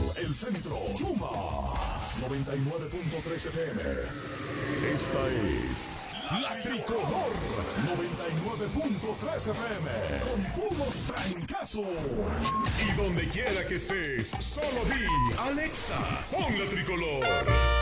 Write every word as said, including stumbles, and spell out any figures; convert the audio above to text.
El Centro, Chuma. noventa y nueve punto tres F M. Esta es La Tricolor. noventa y nueve punto tres F M. Con puros trancazos. Y donde quiera que estés, solo di Alexa, pon La Tricolor.